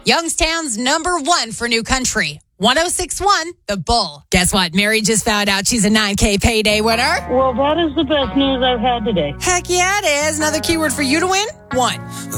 Youngstown's #1 for new country. 106.1 The Bull. Guess what? Mary just found out she's a $9K payday winner. Well, that is the best news I've had today. Heck yeah, it is. Another keyword for you to win? 1.